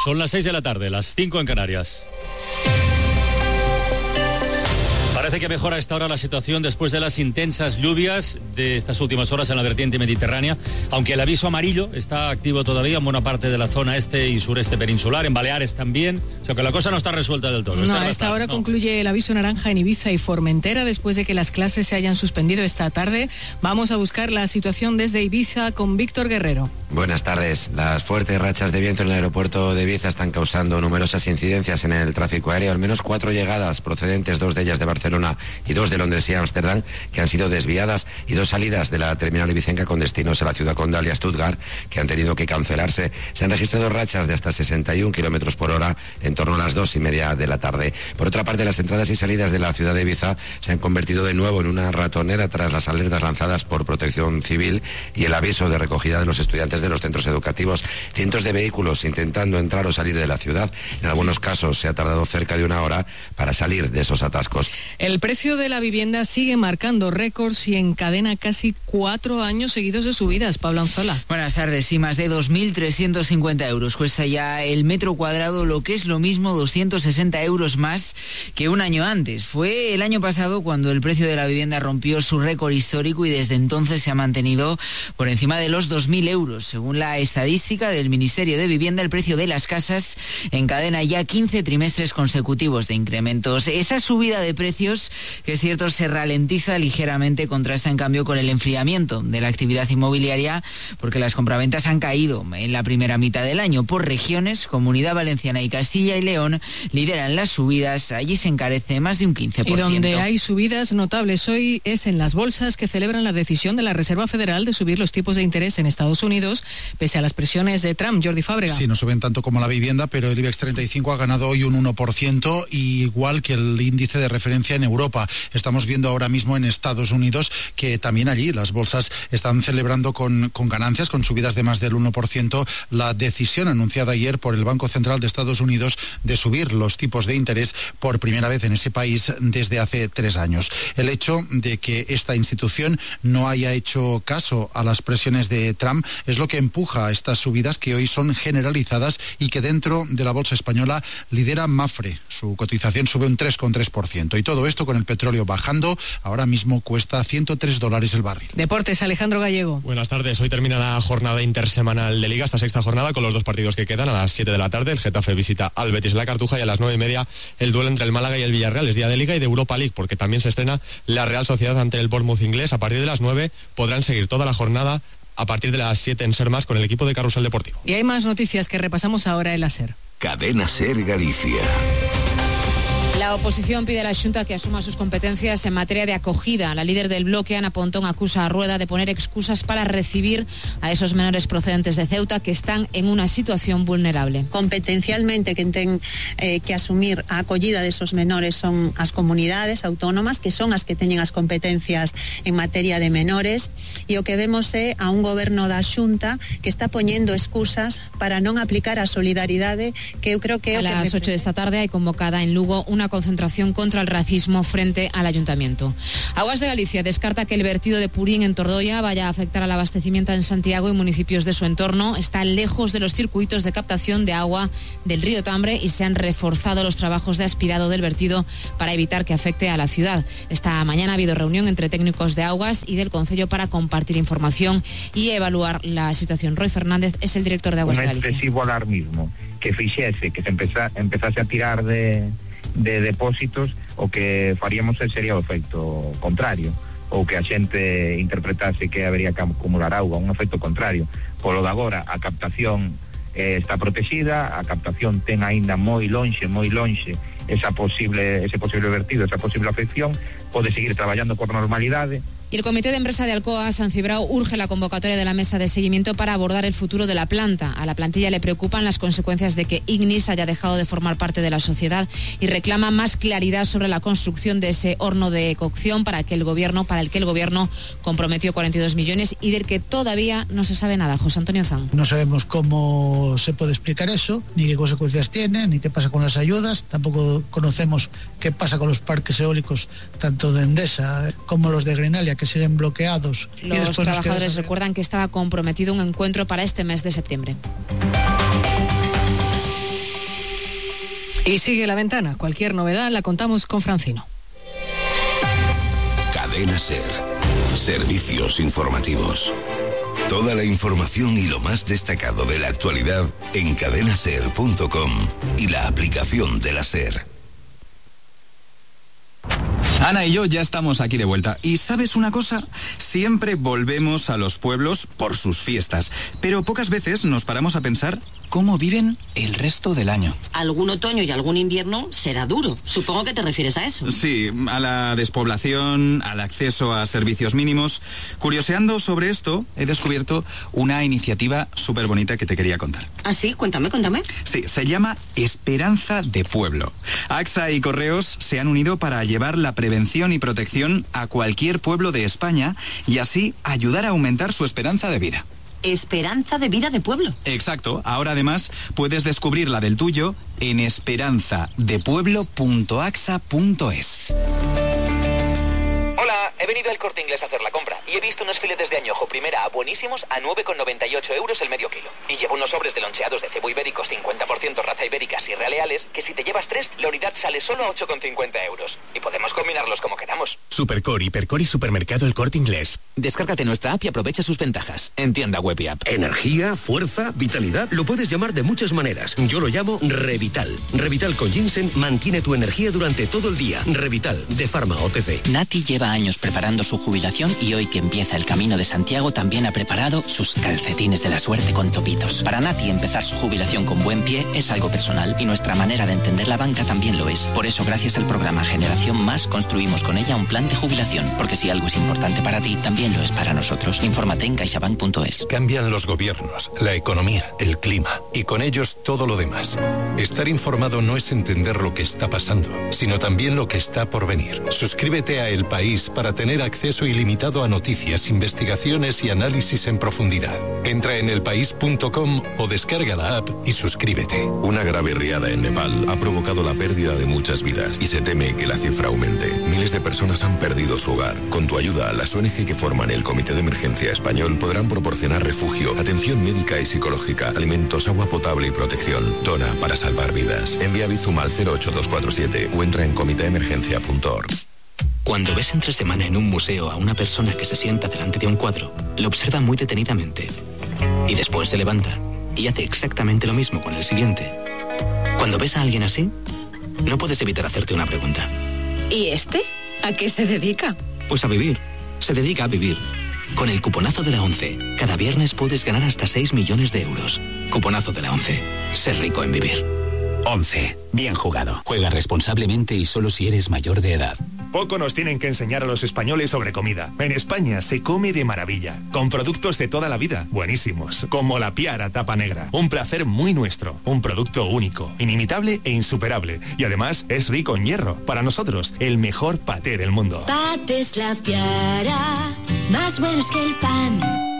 Son las 6 de la tarde, las 5 en Canarias. Parece que mejora a esta hora la situación después de las intensas lluvias de estas últimas horas en la vertiente mediterránea, aunque el aviso amarillo está activo todavía en buena parte de la zona este y sureste peninsular, en Baleares también, o sea que la cosa no está resuelta del todo. No, a esta hora concluye el aviso naranja en Ibiza y Formentera después de que las clases se hayan suspendido esta tarde. Vamos a buscar la situación desde Ibiza con Víctor Guerrero. Buenas tardes. Las fuertes rachas de viento en el aeropuerto de Ibiza están causando numerosas incidencias en el tráfico aéreo, al menos 4 llegadas procedentes, 2 de ellas de Barcelona y 2 de Londres y Ámsterdam, que han sido desviadas, y 2 salidas de la terminal ibicenca con destinos a la ciudad condal y a Stuttgart, que han tenido que cancelarse. Se han registrado rachas de hasta 61 kilómetros por hora en torno a las 2:30 de la tarde. Por otra parte, las entradas y salidas de la ciudad de Ibiza se han convertido de nuevo en una ratonera tras las alertas lanzadas por Protección Civil y el aviso de recogida de los estudiantes de los centros educativos. Cientos de vehículos intentando entrar o salir de la ciudad. En algunos casos se ha tardado cerca de 1 hora para salir de esos atascos. El precio de la vivienda sigue marcando récords y encadena casi 4 años seguidos de subidas. Pablo Anzola. Buenas tardes. Sí, más de 2.350 euros cuesta ya el metro cuadrado, lo que es lo mismo, 260 euros más que un año antes. Fue el año pasado cuando el precio de la vivienda rompió su récord histórico y desde entonces se ha mantenido por encima de los 2.000 euros. Según la estadística del Ministerio de Vivienda, el precio de las casas encadena ya 15 trimestres consecutivos de incrementos. Esa subida de precios, que es cierto, se ralentiza ligeramente, contrasta en cambio con el enfriamiento de la actividad inmobiliaria, porque las compraventas han caído en la primera mitad del año. Por regiones, Comunidad Valenciana y Castilla y León lideran las subidas. Allí se encarece más de un 15%. Y donde hay subidas notables hoy es en las bolsas, que celebran la decisión de la Reserva Federal de subir los tipos de interés en Estados Unidos, pese a las presiones de Trump. Jordi Fábrega. Sí, no suben tanto como la vivienda, pero el IBEX 35 ha ganado hoy un 1%, igual que el índice de referencia en Europa. Estamos viendo ahora mismo en Estados Unidos que también allí las bolsas están celebrando con ganancias, con subidas de más del 1%, la decisión anunciada ayer por el Banco Central de Estados Unidos de subir los tipos de interés por primera vez en ese país desde hace 3 años. El hecho de que esta institución no haya hecho caso a las presiones de Trump es lo que empuja a estas subidas, que hoy son generalizadas y que dentro de la bolsa española lidera Mafre. Su cotización sube un 3,3%. Y todo esto con el petróleo bajando, ahora mismo cuesta $103 el barril. Deportes, Alejandro Gallego. Buenas tardes. Hoy termina la jornada intersemanal de Liga, esta sexta jornada, con los 2 partidos que quedan. A las 7 de la tarde el Getafe visita al Betis en la Cartuja, y a las 9:30 el duelo entre el Málaga y el Villarreal. Es día de Liga y de Europa League, porque también se estrena la Real Sociedad ante el Bournemouth inglés. A partir de las 9 podrán seguir toda la jornada a partir de las 7 en Ser Más con el equipo de Carrusel Deportivo. Y hay más noticias que repasamos ahora en la SER. Cadena SER Galicia. La oposición pide a la Xunta que asuma sus competencias en materia de acogida. La líder del bloque, Ana Pontón, acusa a Rueda de poner excusas para recibir a esos menores procedentes de Ceuta que están en una situación vulnerable. Competencialmente, quen ten que asumir a acollida desos menores son as comunidades autónomas, que son as que teñen as competencias en materia de menores, e o que vemos é a un goberno da Xunta que está poñendo excusas para non aplicar a solidaridade, que eu creo que... A las 8 de esta tarde hay convocada en Lugo una concentración contra el racismo frente al ayuntamiento. Aguas de Galicia descarta que el vertido de Purín en Tordoia vaya a afectar al abastecimiento en Santiago y municipios de su entorno. Está lejos de los circuitos de captación de agua del río Tambre y se han reforzado los trabajos de aspirado del vertido para evitar que afecte a la ciudad. Esta mañana ha habido reunión entre técnicos de aguas y del Concello para compartir información y evaluar la situación. Roy Fernández es el director de Aguas de Galicia. Un excesivo alarmismo que fixese que se empezase a tirar de depósitos, o que faríamos sería o efecto contrario, ou que a xente interpretase que habería que acumular auga, un efecto contrario. Polo de agora, a captación está protegida, a captación ten aínda moi lonxe ese posible vertido, esa posible afección, pode seguir traballando por normalidade. Y el Comité de Empresa de Alcoa, San Cibrao, urge la convocatoria de la mesa de seguimiento para abordar el futuro de la planta. A la plantilla le preocupan las consecuencias de que Ignis haya dejado de formar parte de la sociedad y reclama más claridad sobre la construcción de ese horno de cocción para el que el gobierno comprometió 42 millones y del que todavía no se sabe nada. José Antonio Zan. No sabemos cómo se puede explicar eso, ni qué consecuencias tiene, ni qué pasa con las ayudas. Tampoco conocemos qué pasa con los parques eólicos, tanto de Endesa como los de Grenalia, que siguen bloqueados. Los trabajadores recuerdan que estaba comprometido un encuentro para este mes de septiembre. Y sigue La Ventana. Cualquier novedad la contamos con Francino. Cadena SER. Servicios informativos. Toda la información y lo más destacado de la actualidad en cadenaser.com y la aplicación de la SER. Ana y yo ya estamos aquí de vuelta. Y ¿sabes una cosa? Siempre volvemos a los pueblos por sus fiestas, pero pocas veces nos paramos a pensar cómo viven el resto del año. Algún otoño y algún invierno será duro. Supongo que te refieres a eso. Sí, a la despoblación, al acceso a servicios mínimos. Curioseando sobre esto, he descubierto una iniciativa súper bonita que te quería contar. ¿Ah, sí? Cuéntame. Sí, se llama Esperanza de Pueblo. AXA y Correos se han unido para llevar la prevención y protección a cualquier pueblo de España y así ayudar a aumentar su esperanza de vida. Esperanza de vida de pueblo. Exacto. Ahora además puedes descubrir la del tuyo en esperanzadepueblo.axa.es. Hola, he venido al Corte Inglés a hacer la compra y he visto unos filetes de añojo primera A buenísimos a 9,98 € el medio kilo. Y llevo unos sobres de loncheados de cebo ibéricos 50% raza ibérica Sierra Leales que si te llevas 3, la unidad sale solo a 8,50 €. Y podemos combinarlos como queramos. Supercore, Hipercore y Supermercado El Corte Inglés. Descárgate nuestra app y aprovecha sus ventajas. En tienda web y app. Energía, fuerza, vitalidad, lo puedes llamar de muchas maneras. Yo lo llamo Revital. Revital con ginseng mantiene tu energía durante todo el día. Revital, de Pharma OTC. Nati lleva años preparando su jubilación y hoy que empieza el Camino de Santiago también ha preparado sus calcetines de la suerte con topitos. Para Nati empezar su jubilación con buen pie es algo personal y nuestra manera de entender la banca también lo es. Por eso gracias al programa Generación Más construimos con ella un plan de jubilación, porque si algo es importante para ti, también lo es para nosotros. Infórmate en caixabank.es. Cambian los gobiernos, la economía, el clima y con ellos todo lo demás. Estar informado no es entender lo que está pasando, sino también lo que está por venir. Suscríbete a El País para tener acceso ilimitado a noticias, investigaciones y análisis en profundidad. Entra en elpaís.com o descarga la app y suscríbete. Una grave riada en Nepal ha provocado la pérdida de muchas vidas y se teme que la cifra aumente. Miles de personas han perdido su hogar. Con tu ayuda, las ONG que forman el Comité de Emergencia Español podrán proporcionar refugio, atención médica y psicológica, alimentos, agua potable y protección. Dona para salvar vidas. Envía Bizum al 08247 o entra en comiteemergencia.org. Cuando ves entre semana en un museo a una persona que se sienta delante de un cuadro, lo observa muy detenidamente y después se levanta y hace exactamente lo mismo con el siguiente. Cuando ves a alguien así, no puedes evitar hacerte una pregunta. ¿Y este? ¿A qué se dedica? Pues a vivir. Se dedica a vivir. Con el cuponazo de la 11, cada viernes puedes ganar hasta 6 millones de euros. Cuponazo de la 11. Ser rico en vivir. 11. Bien jugado. Juega responsablemente y solo si eres mayor de edad. Poco nos tienen que enseñar a los españoles sobre comida. En España se come de maravilla, con productos de toda la vida, buenísimos, como la Piara tapa negra. Un placer muy nuestro, un producto único, inimitable e insuperable. Y además es rico en hierro. Para nosotros, el mejor paté del mundo. Patés La Piara, más buenos que el pan.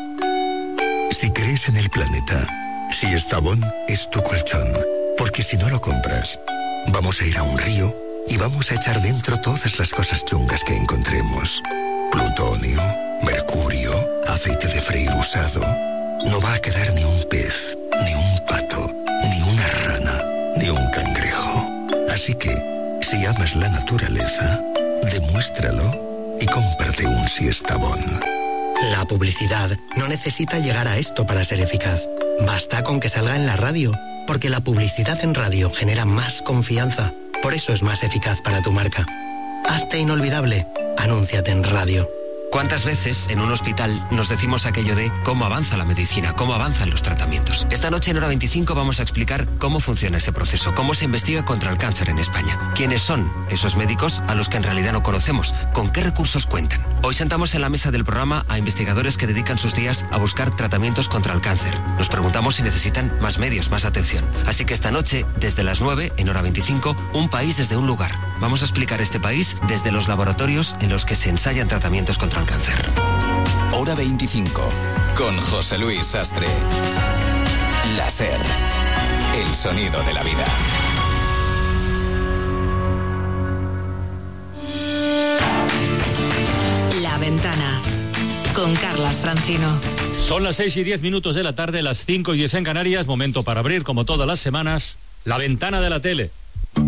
Si crees en el planeta, si Estabón es tu colchón, porque si no lo compras, vamos a ir a un río y vamos a echar dentro todas las cosas chungas que encontremos. Plutonio, mercurio, aceite de freír usado. No va a quedar ni un pez, ni un pato, ni una rana, ni un cangrejo. Así que, si amas la naturaleza, demuéstralo y cómprate un Siestabón. La publicidad no necesita llegar a esto para ser eficaz. Basta con que salga en la radio, porque la publicidad en radio genera más confianza. Por eso es más eficaz para tu marca. Hazte inolvidable. Anúnciate en radio. ¿Cuántas veces en un hospital nos decimos aquello de cómo avanza la medicina, cómo avanzan los tratamientos? Esta noche en Hora 25 vamos a explicar cómo funciona ese proceso, cómo se investiga contra el cáncer en España. ¿Quiénes son esos médicos a los que en realidad no conocemos? ¿Con qué recursos cuentan? Hoy sentamos en la mesa del programa a investigadores que dedican sus días a buscar tratamientos contra el cáncer. Nos preguntamos si necesitan más medios, más atención. Así que esta noche, desde las 9, en Hora 25, un país desde un lugar. Vamos a explicar este país desde los laboratorios en los que se ensayan tratamientos contra el cáncer. Hora 25, con José Luis Sastre. La SER, el sonido de la vida. La Ventana, con Carlas Francino. Son las 6:10 de la tarde, las 5:10 en Canarias. Momento para abrir, como todas las semanas, la ventana de la tele.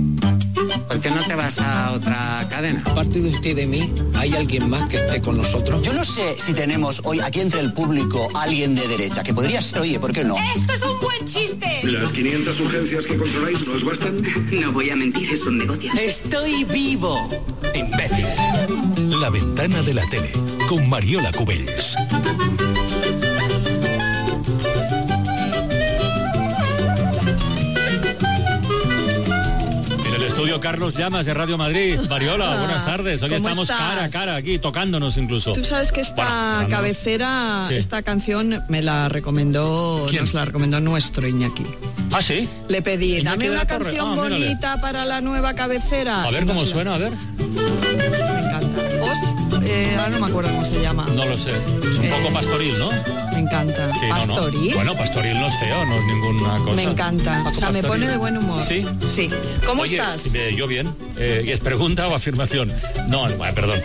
¿Por qué no te vas a otra cadena? Aparte de usted y de mí, ¿hay alguien más que esté con nosotros? Yo no sé si tenemos hoy aquí entre el público alguien de derecha, que podría ser, oye, ¿por qué no? ¡Esto es un buen chiste! ¿Las 500 urgencias que controláis no os bastan? No voy a mentir, es un negocio. ¡Estoy vivo! ¡Imbécil! La ventana de la tele, con Mariola Cubells. Estudio Carlos Llamas de Radio Madrid. Mariola, buenas tardes. Hoy estamos estás? cara a cara aquí, tocándonos incluso. Tú sabes que esta cabecera, sí, esta canción me la recomendó, nos la recomendó nuestro Iñaki. ¿Ah, sí? Le pedí, Iñaki dame una canción bonita para la nueva cabecera. A ver cómo suena, a ver. Me encanta. Ahora no me acuerdo cómo se llama. No lo sé. Es un poco pastoril, ¿no? Me encanta. Sí, ¿Pastoril? No. Bueno, pastoril no es feo, no es ninguna cosa. Me encanta. Paco, o sea, pastoril. Me pone de buen humor. ¿Sí? Sí. ¿Cómo Oye, estás? Yo bien. ¿Y es pregunta o afirmación? No, perdón.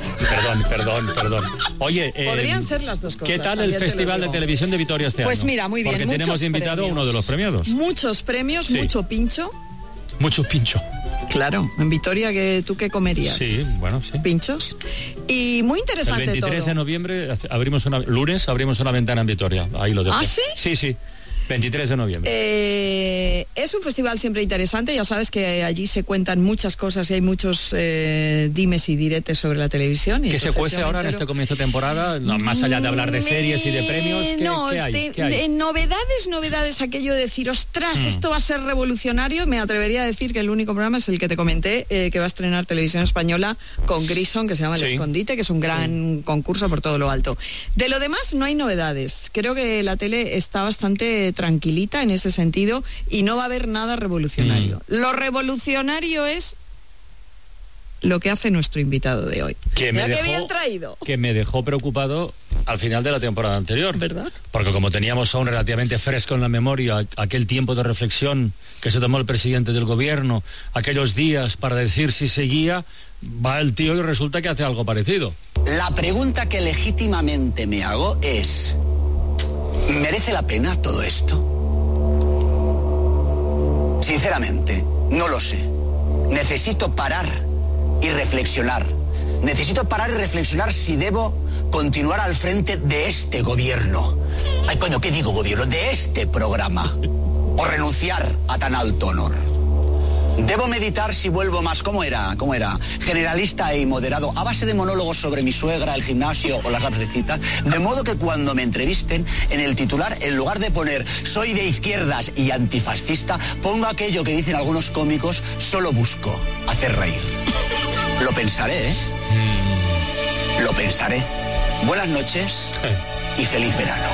Oye, podrían ser las dos cosas. ¿Qué tal el Festival de Televisión de Vitoria este año? Pues mira, muy bien. Porque tenemos invitado a uno de los premiados. Muchos premios, sí. Mucho pincho. Mucho pincho. Claro, en Vitoria, ¿tú qué comerías? Sí, bueno, sí. Pinchos. Y muy interesante todo. El 23 de noviembre lunes abrimos una ventana en Vitoria. Ahí lo dejo. ¿Ah, sí? Sí. 23 de noviembre. Es un festival siempre interesante, ya sabes que allí se cuentan muchas cosas y hay muchos dimes y diretes sobre la televisión. ¿Qué se cuece ahora en este comienzo de temporada? No, más allá de hablar de series y de premios, ¿qué hay? Novedades, aquello de decir, ostras, esto va a ser revolucionario. Me atrevería a decir que el único programa es el que te comenté, que va a estrenar Televisión Española con Grison, que se llama El Escondite, que es un gran concurso por todo lo alto. De lo demás no hay novedades. Creo que la tele está bastante tranquilita en ese sentido y no va a haber nada revolucionario. Lo revolucionario es lo que hace nuestro invitado de hoy. Qué bien traído. Que me dejó preocupado al final de la temporada anterior. ¿Verdad? Porque como teníamos aún relativamente fresco en la memoria aquel tiempo de reflexión que se tomó el presidente del gobierno, aquellos días para decir si seguía, va el tío y resulta que hace algo parecido. La pregunta que legítimamente me hago es: ¿merece la pena todo esto? Sinceramente, no lo sé. Necesito parar y reflexionar. Necesito parar y reflexionar si debo continuar al frente de este gobierno. Ay, coño, ¿qué digo gobierno? De este programa. O renunciar a tan alto honor. Debo meditar si vuelvo más, ¿cómo era? Generalista y moderado, a base de monólogos sobre mi suegra, el gimnasio o las citas, de modo que cuando me entrevisten, en el titular, en lugar de poner soy de izquierdas y antifascista, pongo aquello que dicen algunos cómicos, solo busco hacer reír. Lo pensaré, ¿eh? Lo pensaré. Buenas noches y feliz verano.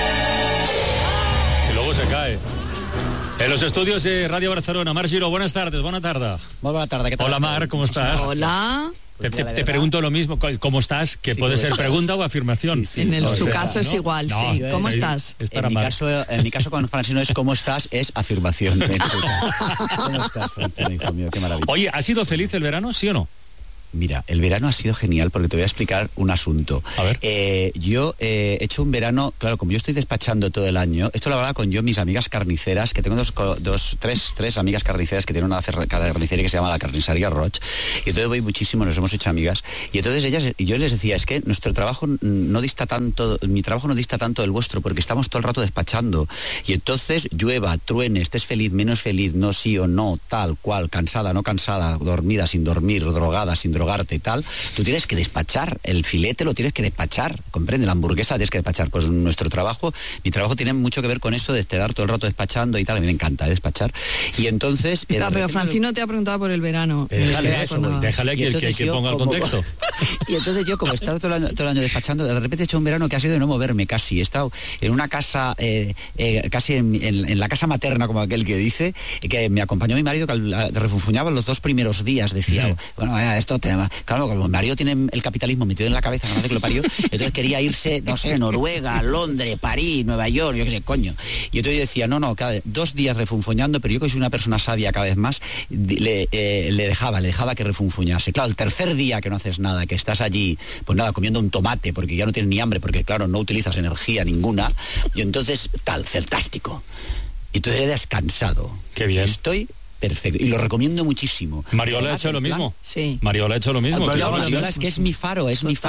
Y luego se cae. En los estudios de Radio Barcelona, Mar Giró, buenas tardes, buena tarde. Muy buena tarde, ¿qué tal? Hola Mar, ¿cómo estás? Hola. Te pregunto lo mismo, ¿cómo estás? Que sí, puede ser pregunta o afirmación. Sí. En su caso ¿no? Es igual, no, sí. ¿Cómo estás? En mi caso con Francino es ¿cómo estás? Es afirmación. ¿Cómo estás, Francino, hijo mío? Qué maravilla. Oye, ¿ha sido feliz el verano, sí o no? Mira, el verano ha sido genial porque te voy a explicar un asunto. A ver. Yo he hecho un verano, claro, como yo estoy despachando todo el año, esto lo hablaba con mis amigas carniceras, que tengo tres amigas carniceras que tienen una carnicería que se llama la Carnicería Roig, y entonces voy muchísimo, nos hemos hecho amigas, y entonces yo les decía, es que nuestro trabajo no dista tanto, mi trabajo no dista tanto del vuestro, porque estamos todo el rato despachando, y entonces llueva, truene, estés feliz, menos feliz, no sí o no, tal cual, cansada, no cansada, dormida, sin dormir, drogada, sin drogarte y tal, tú tienes que despachar, el filete lo tienes que despachar, comprende, la hamburguesa la tienes que despachar. Pues mi trabajo tiene mucho que ver con esto de estar todo el rato despachando y tal, a mí me encanta despachar. Y entonces... pero Francino te ha preguntado por el verano. Déjale que ponga el contexto. Y entonces yo, como he estado todo el año despachando, de repente he hecho un verano que ha sido de no moverme casi. He estado en una casa, casi en la casa materna, como aquel que dice, que me acompañó mi marido, que refunfuñaba los 2 primeros días, decía, bueno, esto te... Claro, como mi marido tiene el capitalismo metido en la cabeza, no sé que lo parió, entonces quería irse, no sé, Noruega, Londres, París, Nueva York, yo qué sé, coño. Y entonces yo decía, no, cada 2 días refunfuñando, pero yo que soy una persona sabia cada vez más, le dejaba que refunfuñase. Claro, el tercer día que no haces nada, que estás allí, pues nada, comiendo un tomate, porque ya no tienes ni hambre, porque claro, no utilizas energía ninguna, y entonces, fantástico. Y entonces he descansado. Qué bien. Estoy perfecto. Y lo recomiendo muchísimo. Mariola ha hecho lo mismo. Sí. Mariola ha hecho lo mismo. Mariola es que es mi faro.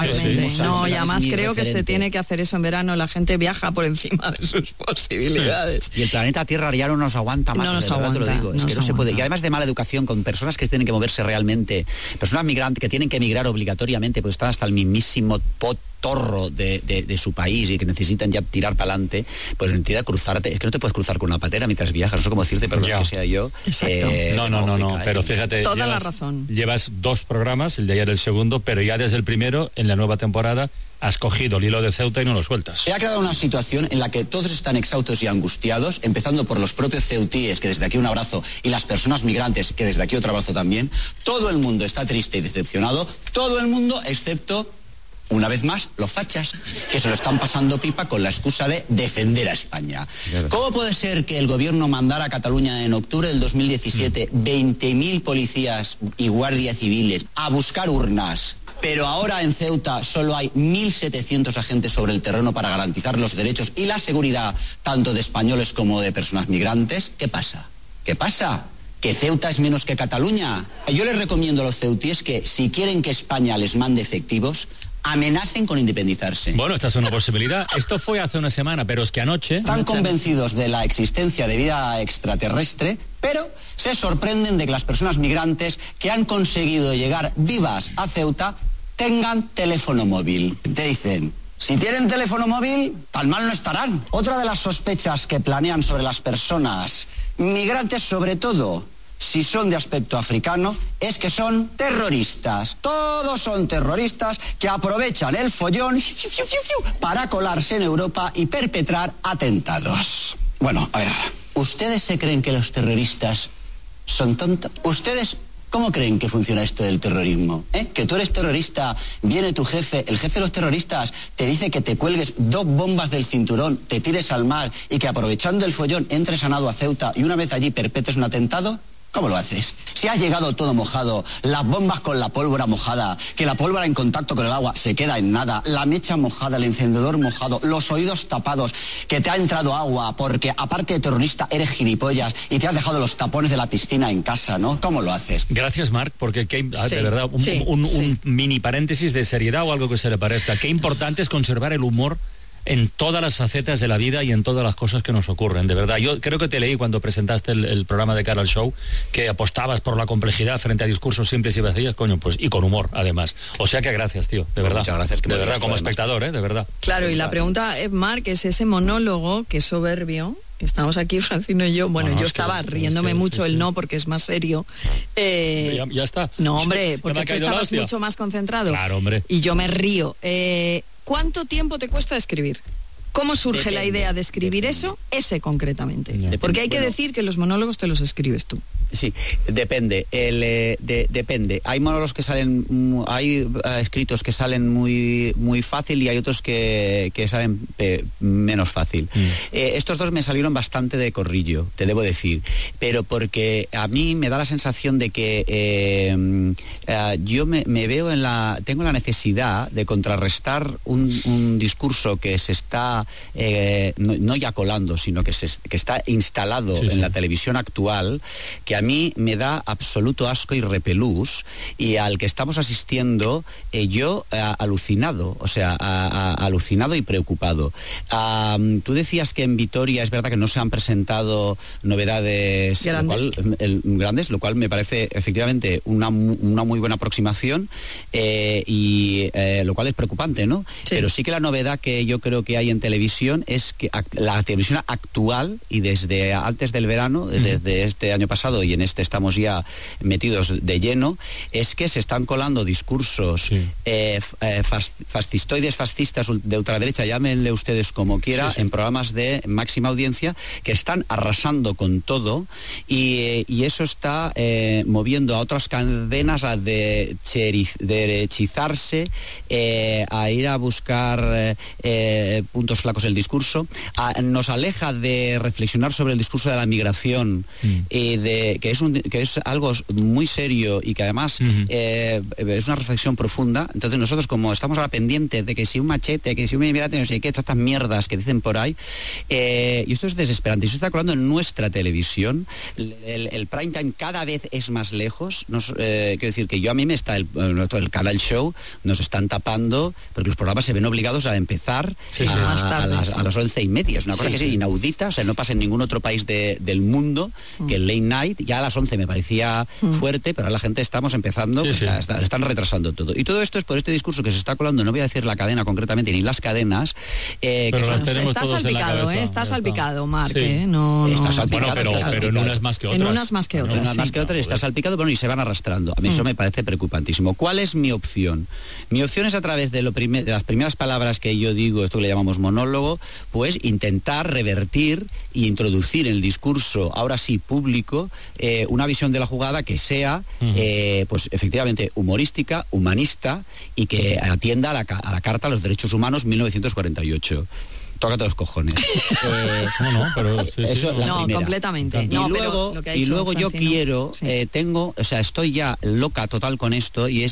No, y además creo que se tiene que hacer eso en verano. La gente viaja por encima de sus posibilidades. Y el planeta Tierra ya no nos aguanta más. No nos aguanta, te lo digo. Es que no se puede. Y además de mala educación con personas que tienen que moverse realmente, personas migrantes que tienen que emigrar obligatoriamente, pues están hasta el mismísimo torro de su país y que necesitan ya tirar para adelante, pues entiende cruzarte. Es que no te puedes cruzar con una patera mientras viajas. No sé cómo decirte, perdón que sea yo. No. Pero fíjate, toda la razón. Llevas 2 programas, el de ayer el segundo, pero ya desde el primero, en la nueva temporada, has cogido el hilo de Ceuta y no lo sueltas. Se ha creado una situación en la que todos están exhaustos y angustiados, empezando por los propios ceutíes, que desde aquí un abrazo, y las personas migrantes, que desde aquí otro abrazo también. Todo el mundo está triste y decepcionado, todo el mundo excepto, una vez más, los fachas, que se lo están pasando pipa con la excusa de defender a España. ¿Cómo puede ser que el gobierno mandara a Cataluña en octubre del 2017 20.000 policías y guardias civiles a buscar urnas, pero ahora en Ceuta solo hay 1.700 agentes sobre el terreno para garantizar los derechos y la seguridad tanto de españoles como de personas migrantes? ¿Qué pasa? ¿Qué pasa? ¿Que Ceuta es menos que Cataluña? Yo les recomiendo a los ceutíes que, si quieren que España les mande efectivos, amenacen con independizarse. Bueno, esta es una posibilidad. Esto fue hace una semana, pero es que anoche... Están convencidos de la existencia de vida extraterrestre, pero se sorprenden de que las personas migrantes que han conseguido llegar vivas a Ceuta tengan teléfono móvil. Te dicen, si tienen teléfono móvil, tan mal no estarán. Otra de las sospechas que planean sobre las personas migrantes, sobre todo si son de aspecto africano, es que son terroristas. Todos son terroristas que aprovechan el follón para colarse en Europa y perpetrar atentados. Bueno, a ver, ¿ustedes se creen que los terroristas son tontos? ¿Ustedes cómo creen que funciona esto del terrorismo? Que tú eres terrorista, viene tu jefe, el jefe de los terroristas, te dice que te cuelgues 2 bombas del cinturón, te tires al mar y que aprovechando el follón entres a nado a Ceuta y una vez allí perpetres un atentado. ¿Cómo lo haces? Si has llegado todo mojado, las bombas con la pólvora mojada, que la pólvora en contacto con el agua se queda en nada, la mecha mojada, el encendedor mojado, los oídos tapados, que te ha entrado agua porque aparte de terrorista eres gilipollas y te has dejado los tapones de la piscina en casa, ¿no? ¿Cómo lo haces? Gracias, Marc, porque de verdad, un mini paréntesis de seriedad o algo que se le parezca. Qué importante es conservar el humor en todas las facetas de la vida y en todas las cosas que nos ocurren, de verdad. Yo creo que te leí cuando presentaste el programa de Cara al Show, que apostabas por la complejidad frente a discursos simples y vacíos, coño, pues, y con humor, además. O sea que gracias, tío, de verdad. Muchas gracias. De verdad, como espectador, de verdad. Claro, y la pregunta, Marc, es ese monólogo que es soberbio. Estamos aquí, Francino y yo. Bueno, yo estaba riéndome mucho, el no, porque es más serio. Ya está. No, hombre, porque tú estabas mucho más concentrado. Claro, hombre. Y yo me río. ¿Cuánto tiempo te cuesta escribir? ¿Cómo surge la idea de escribir eso? Ese concretamente. Porque hay que decir que los monólogos te los escribes tú. Sí, depende. Depende. Hay monólogos que salen, hay escritos que salen muy fácil y hay otros que salen menos fácil. Estos 2 me salieron bastante de corrillo, te debo decir, pero porque a mí me da la sensación de que yo me veo tengo la necesidad de contrarrestar un discurso que se está no ya colando, sino que está instalado en la televisión actual, que a mí me da absoluto asco y repelús, y al que estamos asistiendo yo alucinado, o sea, alucinado y preocupado. Tú decías que en Vitoria es verdad que no se han presentado novedades grandes, lo cual me parece efectivamente una muy buena aproximación, y lo cual es preocupante, ¿no? Sí. Pero sí que la novedad que yo creo que hay en televisión es que la televisión actual, y desde antes del verano, desde este año pasado y en este estamos ya metidos de lleno, es que se están colando discursos fascistoides, fascistas, de ultraderecha, llámenle ustedes como quiera, en programas de máxima audiencia, que están arrasando con todo, y eso está moviendo a otras cadenas a derechizarse, a ir a buscar puntos flacos del discurso, nos aleja de reflexionar sobre el discurso de la migración, es algo muy serio y que además es una reflexión profunda. Entonces nosotros, como estamos ahora pendientes de que si un machete, que si un inmigrante, no sé qué, todas estas mierdas que dicen por ahí, y esto es desesperante. Y eso está colando en nuestra televisión. El prime time cada vez es más lejos. Quiero decir que a mí me está el Canal Show, nos están tapando, porque los programas se ven obligados a empezar a las 11:30. Es una cosa que es inaudita, o sea, no pasa en ningún otro país del mundo que el late night, ya a las 11 me parecía fuerte, pero ahora la gente estamos empezando, están retrasando todo. Y todo esto es por este discurso que se está colando, no voy a decir la cadena concretamente, ni las cadenas, pero está salpicado, está salpicado, Marc, está salpicado, pero en unas más que otras. En unas más que otras. En unas más que otras está salpicado, bueno, y se van arrastrando. A mí eso me parece preocupantísimo. ¿Cuál es mi opción? Mi opción es, a través de las primeras palabras que yo digo, esto que le llamamos monólogo, pues intentar revertir e introducir en el discurso, ahora sí público, una visión de la jugada que sea pues efectivamente humorística, humanista y que atienda a la Carta de los Derechos Humanos 1948. Tócate los cojones. Eso es la primera. Completamente. Y luego yo quiero, estoy ya loca total con esto y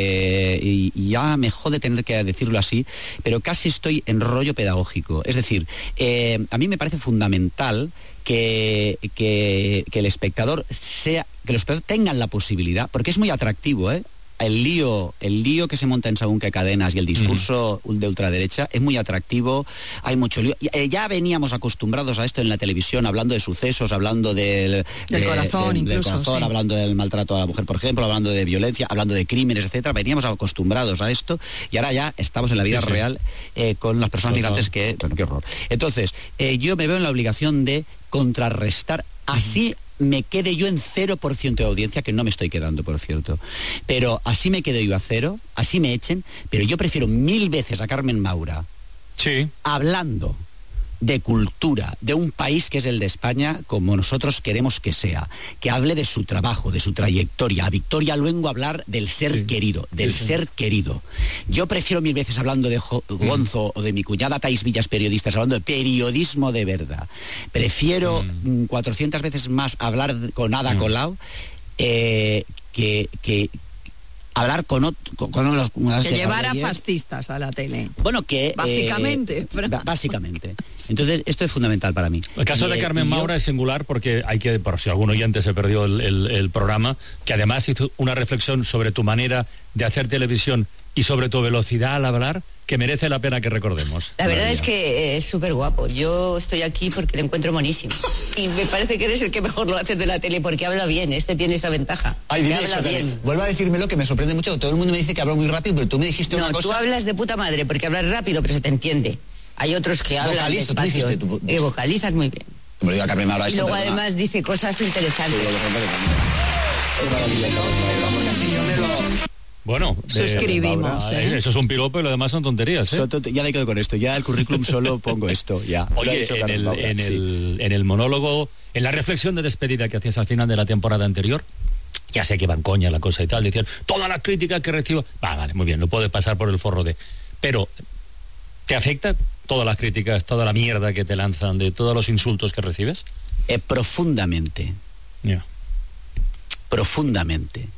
ya me jode tener que decirlo así, pero casi estoy en rollo pedagógico. Es decir, a mí me parece fundamental que el espectador que los espectadores tengan la posibilidad, porque es muy atractivo, el lío que se monta en según qué cadenas y el discurso de ultraderecha es muy atractivo, hay mucho lío. Ya veníamos acostumbrados a esto en la televisión, hablando de sucesos, hablando del corazón, hablando del maltrato a la mujer, por ejemplo, hablando de violencia, hablando de crímenes, etcétera. Veníamos acostumbrados a esto y ahora ya estamos en la vida real con las personas migrantes que... Bueno, qué horror. Entonces, yo me veo en la obligación de contrarrestar así me quede yo en 0% de audiencia, que no me estoy quedando, por cierto. Pero así me quedo yo a 0, así me echen, pero yo prefiero 1000 veces a Carmen Maura hablando de cultura, de un país que es el de España, como nosotros queremos que sea, que hable de su trabajo, de su trayectoria. A Victoria Luengo hablar del ser querido, ser querido. Yo prefiero 1000 veces hablando de Gonzo o de mi cuñada Thais Villas, periodistas, hablando de periodismo de verdad. Prefiero 400 veces más hablar con Ada Colau que hablar con los... Que llevar a fascistas a la tele. Bueno, que... Básicamente. Básicamente. Entonces, esto es fundamental para mí. El caso de Carmen Maura es singular porque hay que, por si algún oyente se perdió el programa, que además hizo una reflexión sobre tu manera de hacer televisión y sobre tu velocidad al hablar, que merece la pena que recordemos. La verdad es que es súper guapo. Yo estoy aquí porque lo encuentro monísimo. Y me parece que eres el que mejor lo hace de la tele porque habla bien. Tiene esa ventaja. Habla bien. Vuelvo a decírmelo, que me sorprende mucho. Todo el mundo me dice que hablo muy rápido, pero tú me dijiste una cosa... No, tú hablas de puta madre porque hablas rápido, pero se te entiende. Hay otros que hablan despacio. Vocalizas muy bien. Como digo a Carmen Maura, y luego además dice cosas interesantes. Bueno, suscribimos. Eso es un piropo y lo demás son tonterías. Ya me quedo con esto. Ya el currículum solo pongo esto. Ya. Oye, en el monólogo, en la reflexión de despedida que hacías al final de la temporada anterior, ya sé que van coña la cosa y tal, decían, toda la crítica que recibo... Vale, muy bien, lo puedes pasar por el forro de... Pero, ¿te afecta todas las críticas, toda la mierda que te lanzan, de todos los insultos que recibes? Profundamente. Profundamente.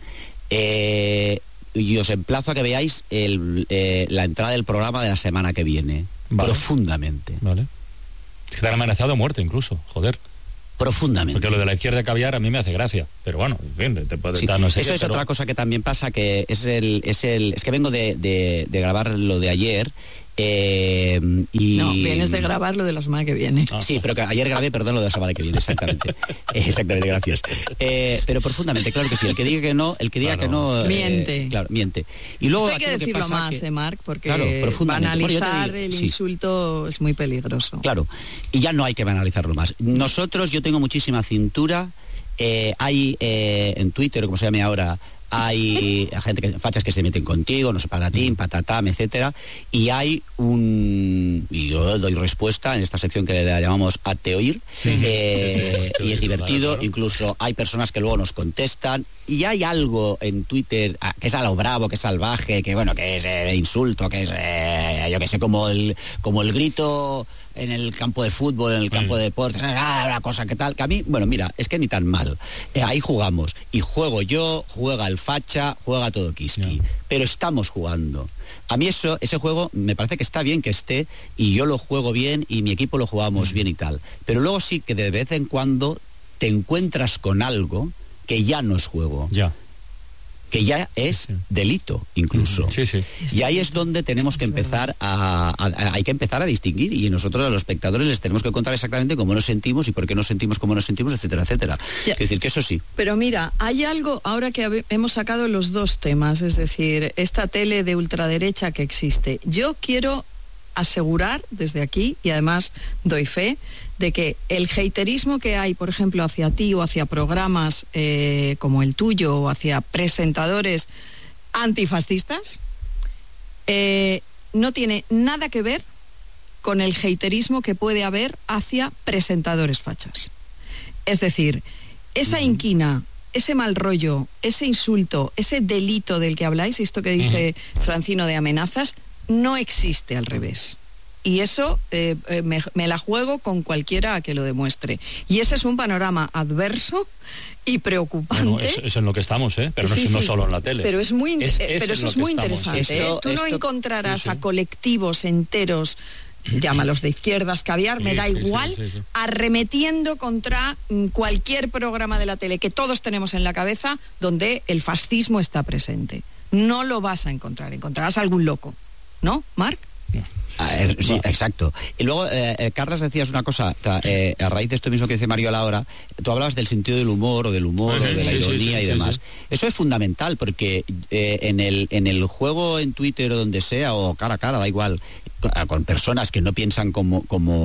Y os emplazo a que veáis la entrada del programa de la semana que viene. Profundamente. Vale. Es que te han amenazado a muerte incluso, joder. Profundamente. Porque lo de la izquierda caviar a mí me hace gracia. Pero bueno, en fin, te puede dar no sé eso qué, es otra cosa que también pasa, que es que vengo de grabar lo de ayer. No, vienes de grabar lo de la semana que viene. Sí, pero que ayer grabé, perdón, lo de la semana que viene, exactamente. Exactamente, gracias. Pero profundamente, claro que sí. El que diga que no, miente. Claro, miente. Y luego esto hay que decirlo más, Marc, porque profundamente. Banalizar el insulto es muy peligroso. Claro, y ya no hay que banalizarlo más. Yo tengo muchísima cintura. Hay en Twitter, como se llame ahora, hay gente fachas que se meten contigo, no sé, patatín, patatam, etcétera, y hay y yo doy respuesta en esta sección que le llamamos Ateoír, y es divertido, incluso hay personas que luego nos contestan, y hay algo en Twitter que es a lo bravo, que es salvaje, que bueno, que es insulto, que es yo que sé, como el grito en el campo de fútbol, en el campo de deportes, una cosa que tal, que a mí, bueno, mira, es que ni tan mal. Ahí jugamos, y juego yo, juega el facha, juega todo Kiski, pero estamos jugando. A mí ese juego me parece que está bien que esté, y yo lo juego bien, y mi equipo lo jugamos bien y tal. Pero luego sí que de vez en cuando te encuentras con algo que ya no es juego. Que ya es delito, incluso. Y ahí es donde tenemos que empezar hay que empezar a distinguir, y nosotros a los espectadores les tenemos que contar exactamente cómo nos sentimos y por qué nos sentimos como nos sentimos, etcétera, etcétera. Es decir, que eso sí. Pero mira, hay algo, ahora que hemos sacado los dos temas, es decir, esta tele de ultraderecha que existe, yo quiero asegurar desde aquí, y además doy fe, de que el haterismo que hay, por ejemplo, hacia ti o hacia programas como el tuyo o hacia presentadores antifascistas, no tiene nada que ver con el haterismo que puede haber hacia presentadores fachas. Es decir, esa inquina, ese mal rollo, ese insulto, ese delito del que habláis, esto que dice Francino de amenazas, no existe al revés. Y eso me la juego con cualquiera que lo demuestre. Y ese es un panorama adverso y preocupante. Bueno, es en lo que estamos, pero no solo en la tele. Pero es muy, pero eso es muy interesante. Tú no encontrarás a colectivos enteros, llámalos de izquierdas, caviar, me da igual, arremetiendo contra cualquier programa de la tele que todos tenemos en la cabeza donde el fascismo está presente. No lo vas a encontrar, encontrarás a algún loco, ¿no, Marc? Sí, exacto. Y luego, Carlas, decías una cosa, a raíz de esto mismo que dice Mario ahora, tú hablabas del sentido del humor o de la ironía y demás. Eso es fundamental, porque en el juego en Twitter o donde sea, o cara a cara, da igual, con personas que no piensan como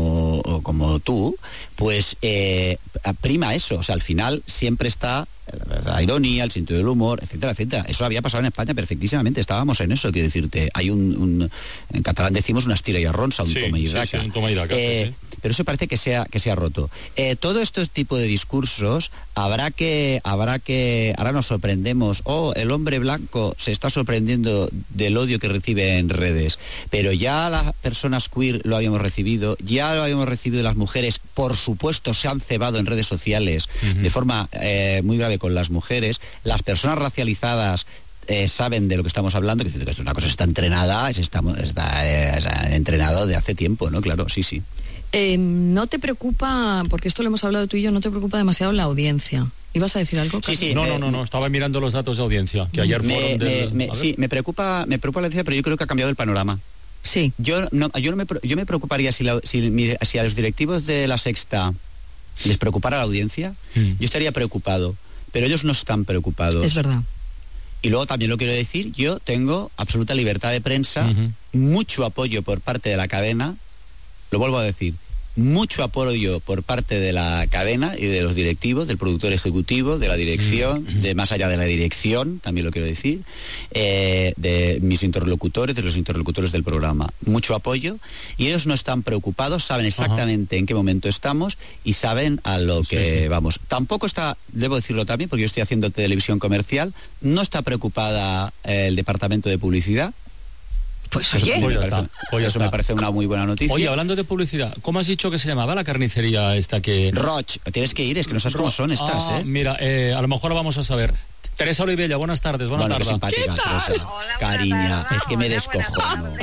tú, pues prima eso. O sea, al final siempre está la ironía, el sentido del humor, etcétera, etcétera. Eso había pasado en España perfectísamente, estábamos en eso, quiero decirte. Hay en catalán decimos una estira y arronsa, un toma y daca. Un toma y daca, pero eso parece que se ha roto. Todo este tipo de discursos habrá que ahora nos sorprendemos, el hombre blanco se está sorprendiendo del odio que recibe en redes, pero ya las personas queer lo habíamos recibido, las mujeres, por supuesto, se han cebado en redes sociales de forma muy grave con las mujeres, las personas racializadas saben de lo que estamos hablando, que esto es una cosa que está entrenada, está entrenado de hace tiempo, ¿no? Claro, sí. ¿No te preocupa, porque esto lo hemos hablado tú y yo, no te preocupa demasiado la audiencia? ¿Ibas a decir algo? Sí. No, estaba mirando los datos de audiencia, que ayer fueron me preocupa la audiencia, pero yo creo que ha cambiado el panorama. Sí. Yo me preocuparía si a los directivos de La Sexta les preocupara la audiencia, yo estaría preocupado, pero ellos no están preocupados. Es verdad. Y luego también lo quiero decir, yo tengo absoluta libertad de prensa, mucho apoyo por parte de la cadena, lo vuelvo a decir, mucho apoyo por parte de la cadena y de los directivos, del productor ejecutivo, de la dirección, de más allá de la dirección, también lo quiero decir, de mis interlocutores, de los interlocutores del programa. Mucho apoyo, y ellos no están preocupados, saben exactamente en qué momento estamos y saben a lo que vamos. Tampoco está, debo decirlo también, porque yo estoy haciendo televisión comercial, no está preocupada el departamento de publicidad. Pues oye, eso me parece una muy buena noticia. Oye, hablando de publicidad, ¿cómo has dicho que se llamaba la carnicería esta que...? Roch, tienes que ir, es que no sabes cómo son estas, Mira, a lo mejor lo vamos a saber. Teresa Olivella, buenas tardes, buenas tardes. Simpática, Teresa. Hola, cariña, es que me descojono.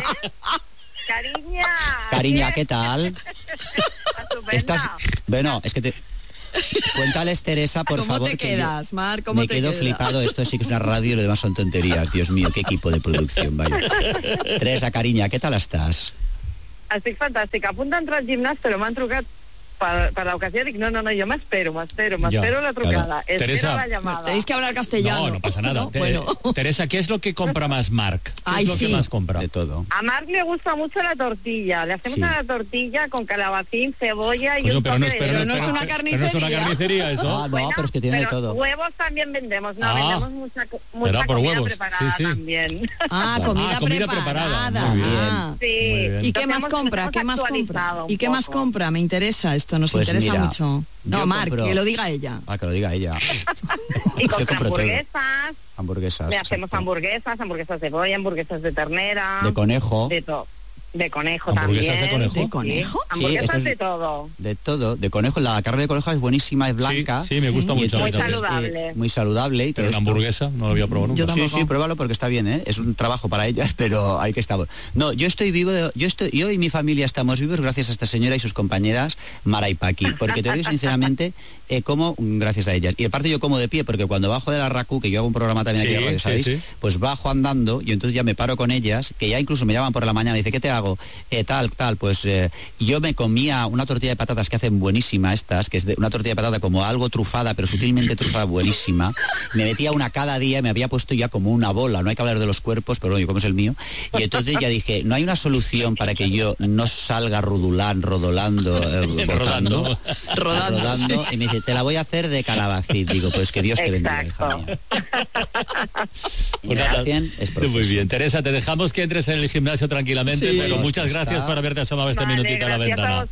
Cariña, ¿qué tal? Estás... Bueno, es que te... Cuéntales, Teresa, por favor. ¿Cómo te quedas, Marc? Me quedo flipado, esto sí que es una radio y lo demás son tonterías. Dios mío, qué equipo de producción, vaya. Teresa, cariña, ¿qué tal estàs? Estic fantàstica. A punt d'entrar al gimnàs, però m'han trucat para la ocasión, digo, no, yo me espero la trucada, espero Teresa, la llamada. Tenéis que hablar castellano. No pasa nada. Bueno. Teresa, ¿qué es lo que compra más Marc? ¿Qué es lo que más compra? De todo. A Marc le gusta mucho la tortilla. Le hacemos una tortilla con calabacín, cebolla y un toque de... Pero no es una carnicería. ¿No es una carnicería eso? No, pero es que tiene de todo. Huevos también vendemos. Vendemos mucha comida preparada también. Comida preparada. Muy bien. Sí. ¿Y qué más compra? ¿Y qué más compra? Me interesa esto. Nos interesa mucho. No, Marc, que lo diga ella. Que lo diga ella. Y compra hamburguesas. Hamburguesas. Le hacemos hamburguesas de pollo, hamburguesas de ternera. De conejo. De todo. De conejo ¿Hamburguesas también. de conejo? ¿De conejo? Sí, hamburguesas de todo. De todo, de conejo. La carne de conejo es buenísima, es blanca. Sí, me gusta mucho. Muy saludable. Muy saludable. Y todo pero una hamburguesa no lo había probado nunca. Sí, pruébalo porque está bien, ¿eh? Es un trabajo para ellas, pero hay que estar. No, yo estoy vivo, yo y mi familia estamos vivos gracias a esta señora y sus compañeras, Mara y Paqui, porque te digo sinceramente, como gracias a ellas. Y aparte yo como de pie, porque cuando bajo de la RACU, que yo hago un programa también aquí de radio, ¿sabéis? Pues bajo andando y entonces ya me paro con ellas, que ya incluso me llaman por la mañana y dice, ¿qué te hago? Tal, pues yo me comía una tortilla de patatas que hacen buenísima estas, que es una tortilla de patata como algo trufada, pero sutilmente trufada, buenísima. Me metía una cada día y me había puesto ya como una bola, no hay que hablar de los cuerpos, pero yo como es el mío. Y entonces ya dije, no hay una solución para que yo no salga rodolando, rodando. Y me dice, te la voy a hacer de calabacín. Digo, pues que Dios te bendiga, hija mía. Pues nada, es muy bien. Teresa, te dejamos que entres en el gimnasio tranquilamente, pero muchas gracias por haberte asomado este minutito a la ventana.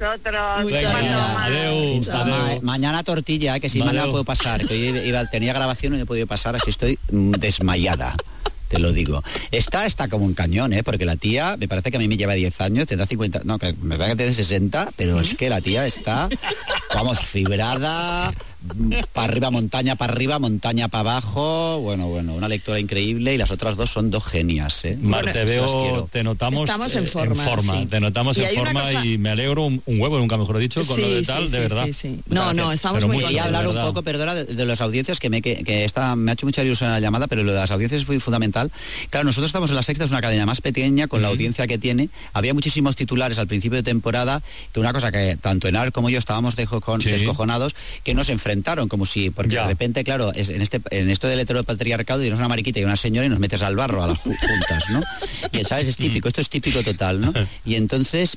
Adiós. Mañana tortilla, que si mañana puedo pasar, que hoy tenía grabación y no he podido pasar, así estoy desmayada. Te lo digo. Está como un cañón, porque la tía, me parece que a mí me lleva 10 años, tendrá 50, no, que me parece que tiene 60, pero es que la tía está, vamos, fibrada, para arriba, montaña para abajo, bueno, una lectora increíble, y las otras dos son dos genias, Mar, te veo, te notamos estamos en forma, sí. Te notamos en forma cosa... y me alegro un huevo, nunca mejor dicho, con lo de tal, de verdad. Sí. No, estamos muy contentos. Quería hablar un poco, perdona, de las audiencias, que me ha hecho mucha ilusión la llamada, pero lo de las audiencias fue fundamental. Claro, nosotros estamos en La Sexta, es una cadena más pequeña, con la audiencia que tiene. Había muchísimos titulares al principio de temporada, que una cosa que tanto Enar como yo estábamos descojonados, que nos enfrentaron, como si, porque de repente, claro, en esto del heteropatriarcado tienes una mariquita y una señora y nos metes al barro a las juntas, ¿no? Y ¿sabes? Es típico, esto es típico total, ¿no? Y entonces,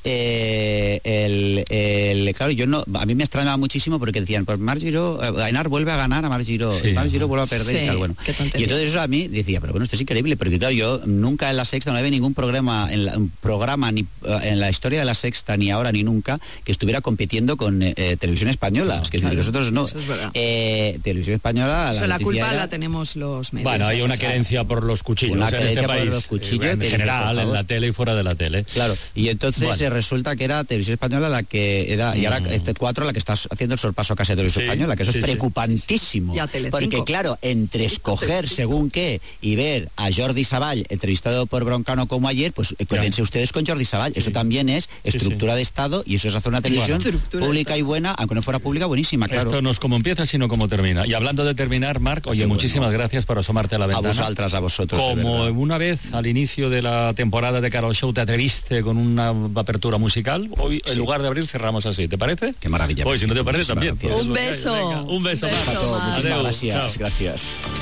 claro, a mí me extrañaba muchísimo porque decían, pues Mar Giró, Enar vuelve a ganar a Mar Giró, Mar Giró vuelve a perder y tal, bueno. Y entonces eso a mí decía, pero bueno, esto es increíble, porque claro, yo nunca en La Sexta no había ningún programa ni en la historia de La Sexta, ni ahora ni nunca, que estuviera compitiendo con Televisión Española. Es que nosotros no. Televisión Española... La culpa la tenemos los medios. Bueno, hay una querencia por los cuchillos en este país. Por los cuchillos, en general, en la tele y fuera de la tele. Claro, y entonces resulta que era Televisión Española la que era, y ahora este 4 la que está haciendo el sorpaso casi a Televisión Española, que eso es preocupantísimo. Porque claro, entre escoger según qué y ver a Jordi Savall entrevistado por Broncano como ayer, pues quédense ustedes con Jordi Savall. Eso también es estructura de Estado, y eso es hacer una televisión pública y buena, aunque no fuera pública, buenísima, claro. Esto no es como empieza, sino como termina. Y hablando de terminar, Marc, oye, muchísimas gracias por asomarte a la ventana. A vosotros. Como una vez al inicio de la temporada de Carol Show te atreviste con una apertura musical, hoy en lugar de abrir cerramos así, ¿te parece? Qué maravilla. Hoy si no te parece también. Un beso. Un beso, Marc. Muchísimas gracias.